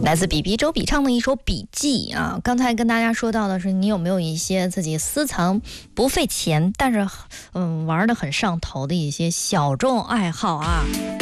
来自比比周笔畅的一首笔记啊。刚才跟大家说到的是，你有没有一些自己私藏不费钱，但是玩得很上头的一些小众爱好啊？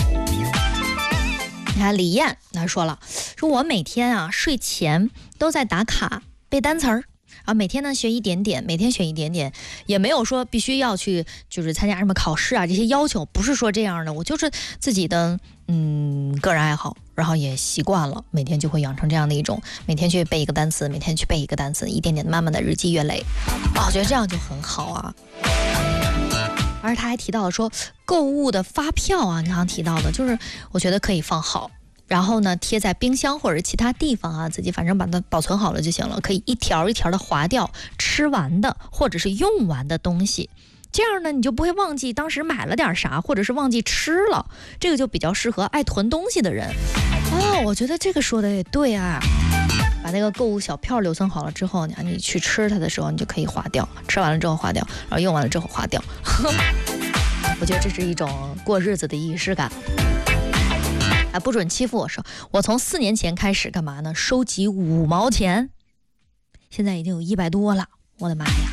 你看李艳她说了，说我每天啊睡前都在打卡背单词儿。啊，每天呢学一点点，每天学一点点，也没有说必须要去就是参加什么考试啊这些要求，不是说这样的，我就是自己的个人爱好，然后也习惯了，每天就会养成这样的一种，每天去背一个单词，每天去背一个单词，一点点慢慢的日积月累，我觉得这样就很好啊。而他还提到了说购物的发票啊，你刚刚提到的，就是我觉得可以放好。然后呢，贴在冰箱或者其他地方啊，自己反正把它保存好了就行了，可以一条一条的划掉吃完的或者是用完的东西，这样呢你就不会忘记当时买了点啥，或者是忘记吃了，这个就比较适合爱囤东西的人啊。我觉得这个说的也对啊，把那个购物小票留存好了之后，你去吃它的时候你就可以划掉，吃完了之后划掉，然后用完了之后划掉我觉得这是一种过日子的仪式感。不准欺负我，说我从4年前开始干嘛呢？收集5毛钱，现在已经有100多了，我的妈呀，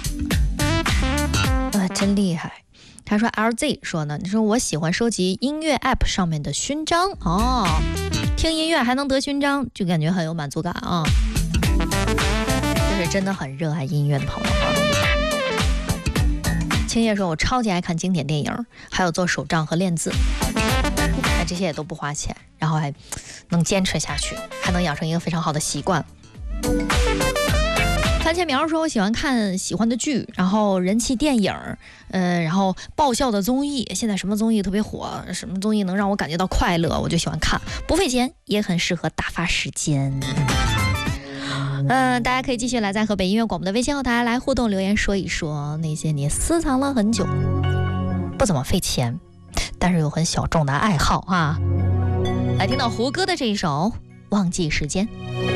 真厉害。他说 LZ 说呢，你说我喜欢收集音乐 app 上面的勋章哦，听音乐还能得勋章，就感觉很有满足感啊。这是真的很热爱音乐的朋友啊。青叶说，我超级爱看经典电影，还有做手账和练字。这些也都不花钱，然后还能坚持下去，还能养成一个非常好的习惯。番茄苗说，我喜欢看喜欢的剧，然后人气电影，然后爆笑的综艺，现在什么综艺特别火，什么综艺能让我感觉到快乐，我就喜欢看，不费钱，也很适合打发时间。大家可以继续来在河北音乐广播的微信后台来互动留言，说一说那些你私藏了很久，不怎么费钱，但是又很小众的爱好啊。来听到胡歌的这一首《忘记时间》。